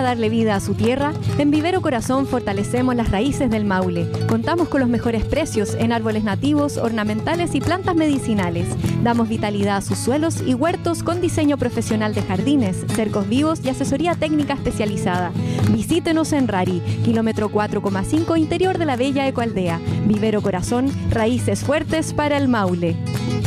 darle vida a su tierra, en Vivero Corazón fortalecemos las raíces del Maule. Contamos con los mejores precios en árboles nativos, ornamentales y plantas medicinales. Damos vitalidad a sus suelos y huertos con diseño profesional de jardines, cercos vivos y asesoría técnica especializada. Visítenos en Rari, kilómetro 4,5 interior de la bella ecoaldea. Vivero Corazón, raíces fuertes para el Maule.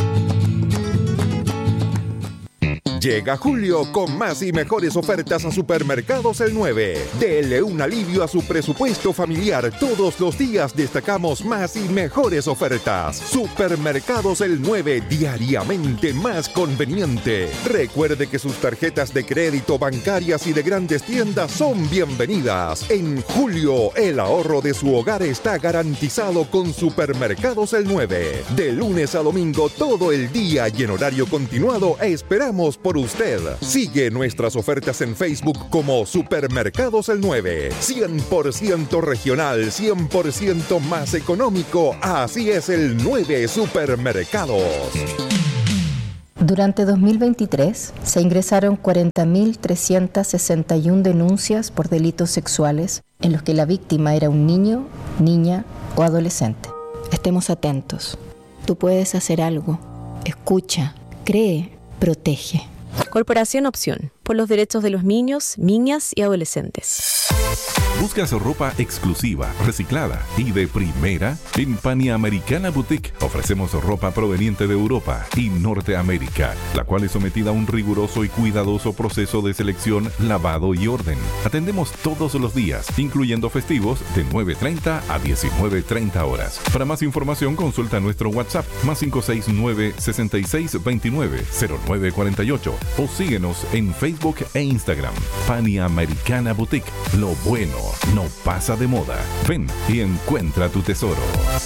Llega julio con más y mejores ofertas a Supermercados El 9. Dele un alivio a su presupuesto familiar. Todos los días destacamos más y mejores ofertas. Supermercados El 9, diariamente más conveniente. Recuerde que sus tarjetas de crédito, bancarias y de grandes tiendas son bienvenidas. En julio, el ahorro de su hogar está garantizado con Supermercados El 9. De lunes a domingo, todo el día y en horario continuado, esperamos por usted. Sigue nuestras ofertas en Facebook como Supermercados El 9. 100% regional, 100% más económico. Así es el 9 Supermercados. Durante 2023 se ingresaron 40.361 denuncias por delitos sexuales en los que la víctima era un niño, niña o adolescente. Estemos atentos. Tú puedes hacer algo. Escucha, cree, protege. Corporación Opción, por los derechos de los niños, niñas y adolescentes. ¿Buscas ropa exclusiva, reciclada y de primera? En Panamericana Boutique ofrecemos ropa proveniente de Europa y Norteamérica, la cual es sometida a un riguroso y cuidadoso proceso de selección, lavado y orden. Atendemos todos los días, incluyendo festivos, de 9:30 a 19:30 horas. Para más información, consulta nuestro WhatsApp, +569 6629 0948, o síguenos en Facebook e Instagram. Panamericana Boutique, lo bueno no pasa de moda. Ven y encuentra tu tesoro.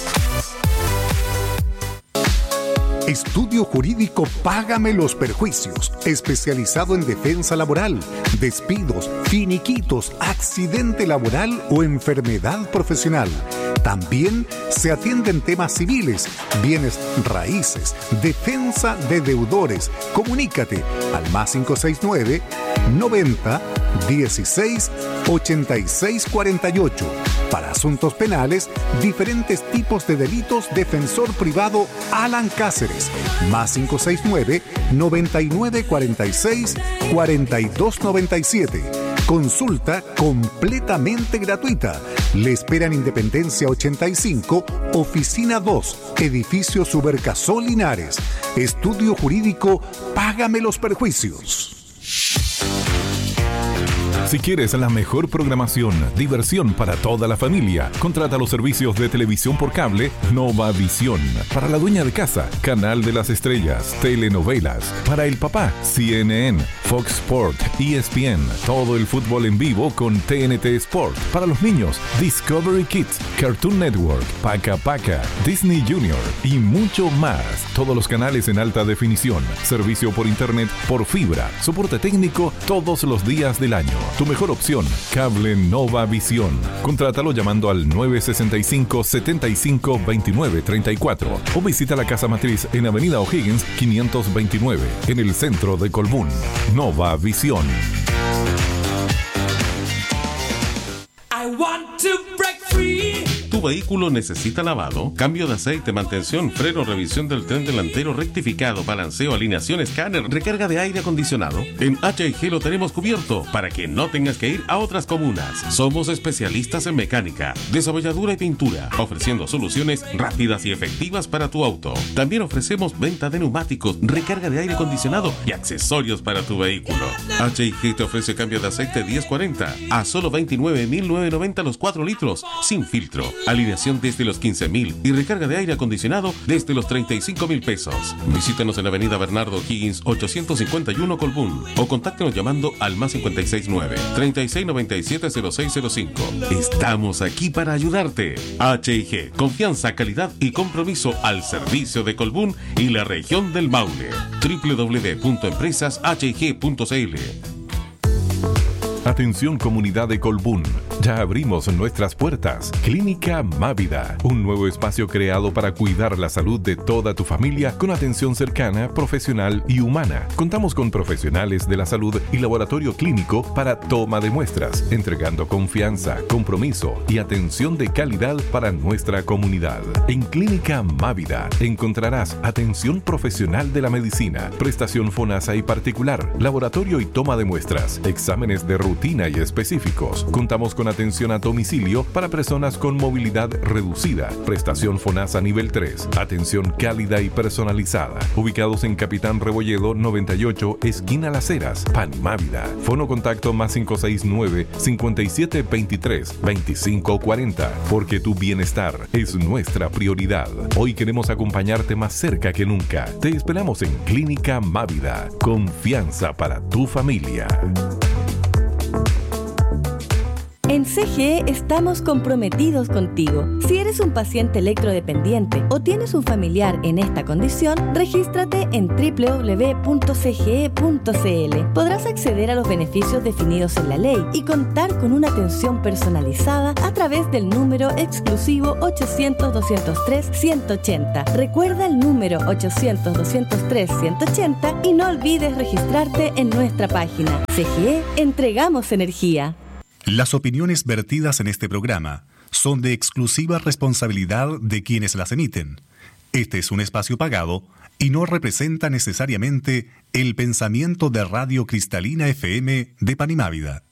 Estudio Jurídico Págame los Perjuicios, especializado en defensa laboral, despidos, finiquitos, accidente laboral o enfermedad profesional. También se atienden temas civiles, bienes raíces, defensa de deudores. Comunícate al +569 90 16 86 48. Para asuntos penales, diferentes tipos de delitos, defensor privado Alan Cáceres, +569 99 46 42 97. Consulta completamente gratuita. Le esperan Independencia 85, Oficina 2, Edificio Subercasol Linares. Estudio Jurídico Págame los Perjuicios. Si quieres la mejor programación, diversión para toda la familia, contrata los servicios de televisión por cable Nova Visión. Para la dueña de casa, Canal de las Estrellas, telenovelas. Para el papá, CNN, Fox Sport, ESPN, todo el fútbol en vivo con TNT Sport. Para los niños, Discovery Kids, Cartoon Network, Paca Paca, Disney Junior y mucho más. Todos los canales en alta definición, servicio por internet, por fibra, soporte técnico todos los días del año. Tu mejor opción, Cable Nova Visión. Contrátalo llamando al 965 75 29 34 o visita la casa matriz en Avenida O'Higgins 529 en el centro de Colbún. Nova Visión. I want to break free. ¿Tu vehículo necesita lavado? Cambio de aceite, mantención, freno, revisión del tren delantero, rectificado, balanceo, alineación, escáner, recarga de aire acondicionado. En H&G lo tenemos cubierto para que no tengas que ir a otras comunas. Somos especialistas en mecánica, desolladura y pintura, ofreciendo soluciones rápidas y efectivas para tu auto. También ofrecemos venta de neumáticos, recarga de aire acondicionado y accesorios para tu vehículo. H&G te ofrece cambio de aceite 1040 a solo 29.990 los 4 litros, sin filtro. Alineación desde los 15,000 y recarga de aire acondicionado desde los 35,000 pesos. Visítanos en Avenida Bernardo Higgins 851 Colbún o contáctenos llamando al +569 3697 0605. Estamos aquí para ayudarte. H&G, confianza, calidad y compromiso al servicio de Colbún y la región del Maule. www.empresashg.cl. Atención comunidad de Colbún. Ya abrimos nuestras puertas. Clínica Mávida, un nuevo espacio creado para cuidar la salud de toda tu familia con atención cercana, profesional y humana. Contamos con profesionales de la salud y laboratorio clínico para toma de muestras, entregando confianza, compromiso y atención de calidad para nuestra comunidad. En Clínica Mávida encontrarás atención profesional de la medicina, prestación FONASA y particular, laboratorio y toma de muestras, exámenes de rutina y específicos. Contamos con atención a domicilio para personas con movilidad reducida, prestación FONASA nivel 3, atención cálida y personalizada. Ubicados en Capitán Rebolledo 98, esquina Las Heras, Panimávida. Fono contacto más 569-5723-2540. Porque tu bienestar es nuestra prioridad. Hoy queremos acompañarte más cerca que nunca. Te esperamos en Clínica Mávida. Confianza para tu familia. En CGE estamos comprometidos contigo. Si eres un paciente electrodependiente o tienes un familiar en esta condición, regístrate en www.cge.cl. Podrás acceder a los beneficios definidos en la ley y contar con una atención personalizada a través del número exclusivo 800-203-180. Recuerda el número 800-203-180 y no olvides registrarte en nuestra página. CGE, entregamos energía. Las opiniones vertidas en este programa son de exclusiva responsabilidad de quienes las emiten. Este es un espacio pagado y no representa necesariamente el pensamiento de Radio Cristalina FM de Panimávida.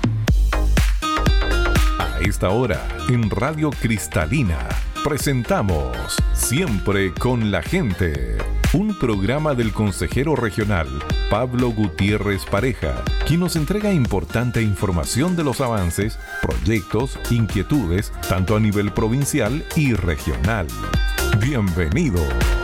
A esta hora, en Radio Cristalina, presentamos Siempre con la Gente, un programa del consejero regional Pablo Gutiérrez Pareja, quien nos entrega importante información de los avances, proyectos, inquietudes, tanto a nivel provincial y regional. Bienvenidos.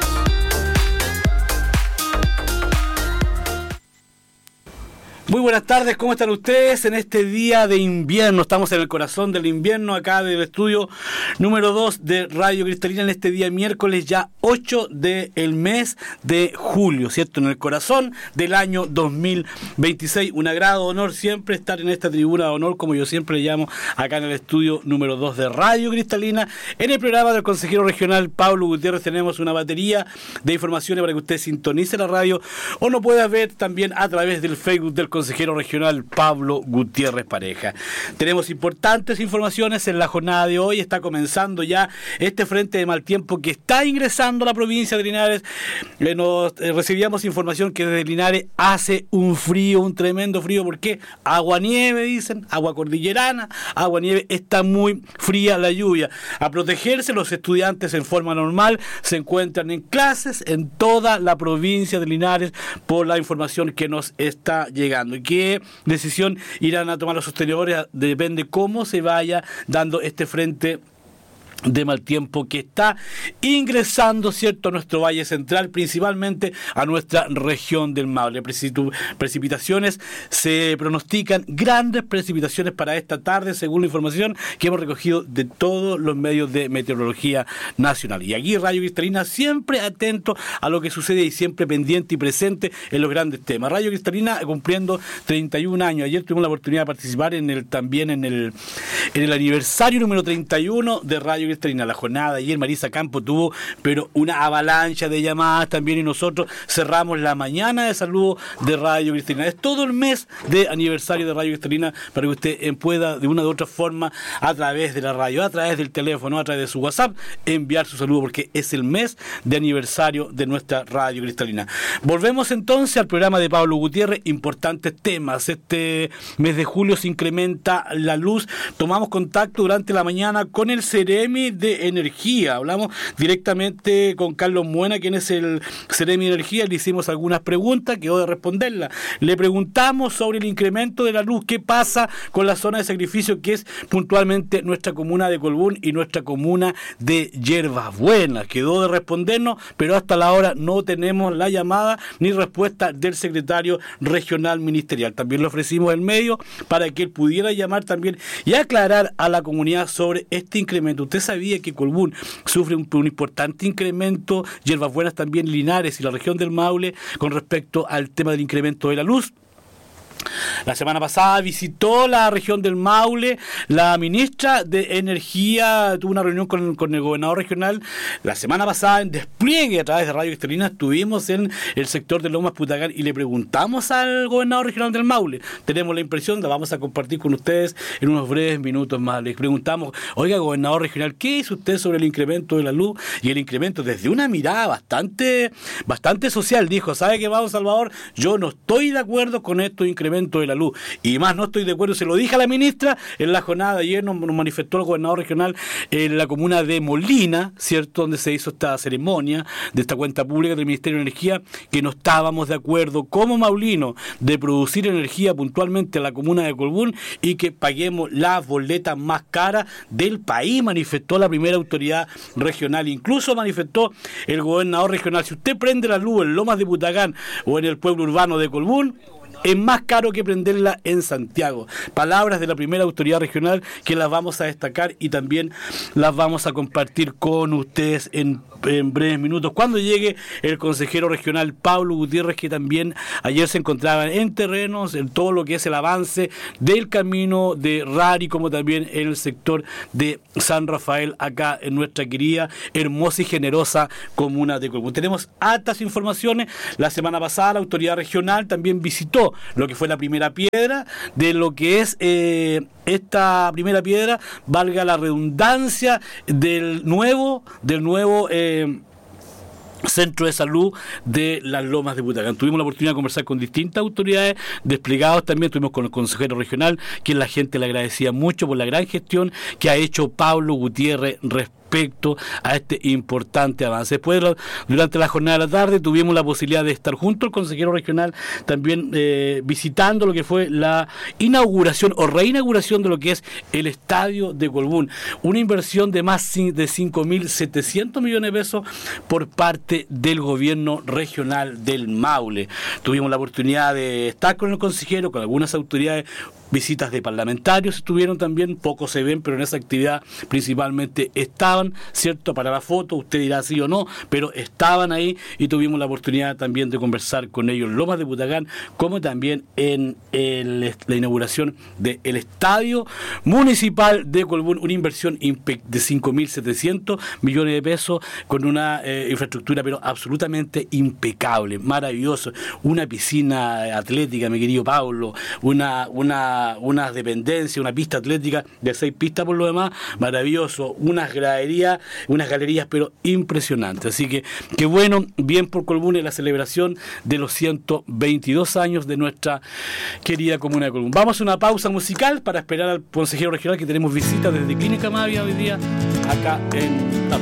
Muy buenas tardes, ¿cómo están ustedes en este día de invierno? Estamos en el corazón del invierno, acá del estudio número 2 de Radio Cristalina, en este día miércoles ya 8 del mes de julio, ¿cierto? En el corazón del año 2026. Un agrado, honor siempre estar en esta tribuna de honor, como yo siempre le llamo, acá en el estudio número 2 de Radio Cristalina. En el programa del consejero regional Pablo Gutiérrez tenemos una batería de informaciones para que usted sintonice la radio o lo pueda ver también a través del Facebook del consejero regional Pablo Gutiérrez Pareja. Tenemos importantes informaciones en la jornada de hoy. Está comenzando ya este frente de mal tiempo que está ingresando a la provincia de Linares. Recibíamos información que desde Linares hace un frío, un tremendo frío. ¿Por qué? Agua nieve, dicen, agua cordillerana, agua nieve, está muy fría la lluvia. A protegerse, los estudiantes en forma normal se encuentran en clases en toda la provincia de Linares por la información que nos está llegando. ¿Y qué decisión irán a tomar los sostenedores? Depende cómo se vaya dando este frente de mal tiempo que está ingresando, ¿cierto?, a nuestro Valle Central, principalmente a nuestra región del Maule. Precipitaciones, se pronostican grandes precipitaciones para esta tarde, según la información que hemos recogido de todos los medios de meteorología nacional. Y aquí Radio Cristalina siempre atento a lo que sucede y siempre pendiente y presente en los grandes temas. Radio Cristalina cumpliendo 31 años. Ayer tuvimos la oportunidad de participar en el aniversario número 31 de Radio Cristalina. La jornada ayer Marisa Campo tuvo pero una avalancha de llamadas también y nosotros cerramos la mañana de saludo de Radio Cristalina. Es todo el mes de aniversario de Radio Cristalina para que usted pueda de una u otra forma a través de la radio, a través del teléfono, a través de su WhatsApp enviar su saludo porque es el mes de aniversario de nuestra Radio Cristalina. Volvemos entonces al programa de Pablo Gutiérrez, importantes temas. Este mes de julio se incrementa la luz. Tomamos contacto durante la mañana con el Ceremi de Energía. Hablamos directamente con Carlos Muena, quien es el Ceremi de Energía. Le hicimos algunas preguntas, quedó de responderlas. Le preguntamos sobre el incremento de la luz, qué pasa con la zona de sacrificio que es puntualmente nuestra comuna de Colbún y nuestra comuna de Yerbas Buenas. Quedó de respondernos, pero hasta la hora no tenemos la llamada ni respuesta del secretario regional ministerial. También le ofrecimos el medio para que él pudiera llamar también y aclarar a la comunidad sobre este incremento. Usted sabía que Colbún sufre un importante incremento, Yerbas Buenas también, Linares y la región del Maule con respecto al tema del incremento de la luz. La semana pasada visitó la región del Maule la ministra de Energía, tuvo una reunión con el gobernador regional. La semana pasada, en despliegue a través de Radio Cristalina, estuvimos en el sector de Lomas Putacán y le preguntamos al gobernador regional del Maule. Tenemos la impresión, la vamos a compartir con ustedes en unos breves minutos más. Les preguntamos, oiga, gobernador regional, ¿qué dice usted sobre el incremento de la luz? Y el incremento desde una mirada bastante social. Dijo, ¿sabe qué, vamos, Salvador? Yo no estoy de acuerdo con estos incrementos de la luz. Y más no estoy de acuerdo, se lo dije a la ministra en la jornada de ayer, nos manifestó el gobernador regional en la comuna de Molina, ¿cierto?, donde se hizo esta ceremonia de esta cuenta pública del Ministerio de Energía, que no estábamos de acuerdo como maulino de producir energía puntualmente en la comuna de Colbún y que paguemos las boletas más caras del país, manifestó la primera autoridad regional. Incluso manifestó el gobernador regional, si usted prende la luz en Lomas de Putacán o en el pueblo urbano de Colbún, es más caro que prenderla en Santiago. Palabras de la primera autoridad regional que las vamos a destacar y también las vamos a compartir con ustedes en breves minutos, cuando llegue el consejero regional Pablo Gutiérrez, que también ayer se encontraba en terrenos, en todo lo que es el avance del camino de Rari, como también en el sector de San Rafael, acá en nuestra querida, hermosa y generosa comuna de Colbún. Tenemos altas informaciones. La semana pasada la autoridad regional también visitó lo que fue la primera piedra de lo que es esta primera piedra, valga la redundancia, del nuevo Centro de Salud de las Lomas de Putacán. Tuvimos la oportunidad de conversar con distintas autoridades desplegados, también estuvimos con el consejero regional, quien la gente le agradecía mucho por la gran gestión que ha hecho Pablo Gutiérrez respecto a este importante avance. Después, durante la jornada de la tarde, tuvimos la posibilidad de estar junto al consejero regional también visitando lo que fue la inauguración o reinauguración de lo que es el estadio de Colbún, una inversión de más de 5.700 millones de pesos por parte del gobierno regional del Maule. Tuvimos la oportunidad de estar con el consejero, con algunas autoridades, visitas de parlamentarios estuvieron también, pocos se ven, pero en esa actividad principalmente estaban, ¿cierto? Para la foto, usted dirá sí o no, pero estaban ahí y tuvimos la oportunidad también de conversar con ellos en Lomas de Putacán, como también en la inauguración del Estadio Municipal de Colbún, una inversión de 5.700 millones de pesos con una infraestructura pero absolutamente impecable, maravilloso, una piscina atlética, mi querido Pablo, una dependencia, una pista atlética de 6 pistas por lo demás, maravilloso, unas galerías pero impresionantes. Así que qué bueno, bien por Colbún en la celebración de los 122 años de nuestra querida comuna de Colbún. Vamos a una pausa musical para esperar al consejero regional, que tenemos visita desde Clínica Mavia hoy día acá en la